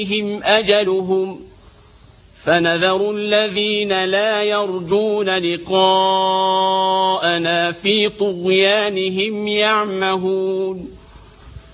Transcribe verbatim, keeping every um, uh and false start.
عليهم أجلهم فنذر الذين لا يرجون لقاءنا في طغيانهم يعمهون